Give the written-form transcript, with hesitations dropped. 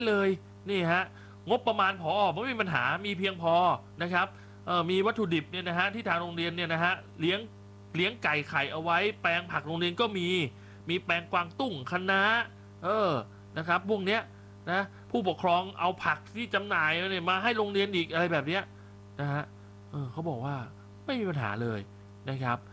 เลยนี่ฮะงบประมาณผอไม่มีปัญหามีเพียงพอนะครับมีวัตถุดิบเนี่ยนะฮะที่ทางโรงเรียนเนี่ยนะฮะเลี้ยงไก่ไข่เอาไว้แปลงผักโรงเรียนก็มีแปลงกวางตุ้งคะน้าเออนะครับพวกเนี้ยนะผู้ปกครองเอาผักที่จำหน่ายเนี่ยมาให้โรงเรียนอีกอะไรแบบเนี้ยนะฮะเขาบอกว่าไม่มีปัญหาเลยนะครับ